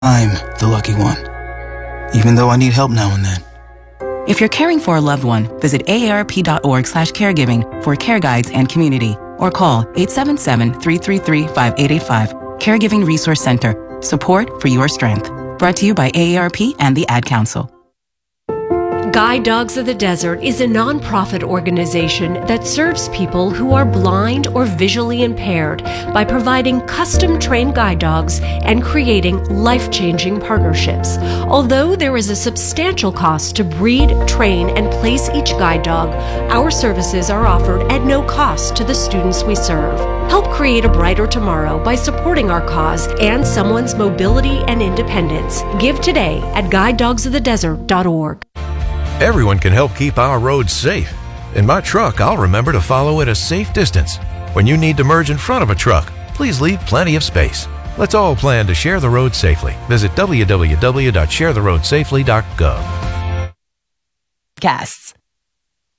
I'm the lucky one, even though I need help now and then. If you're caring for a loved one, visit aarp.org/caregiving for care guides and community, or call 877-333-5885. Caregiving Resource Center. Support for your strength. Brought to you by AARP and the Ad Council. Guide Dogs of the Desert is a nonprofit organization that serves people who are blind or visually impaired by providing custom-trained guide dogs and creating life-changing partnerships. Although there is a substantial cost to breed, train, and place each guide dog, our services are offered at no cost to the students we serve. Help create a brighter tomorrow by supporting our cause and someone's mobility and independence. Give today at guidedogsofthedesert.org. Everyone can help keep our roads safe. In my truck, I'll remember to follow at a safe distance. When you need to merge in front of a truck, please leave plenty of space. Let's all plan to share the road safely. Visit www.sharetheroadsafely.gov. Casts.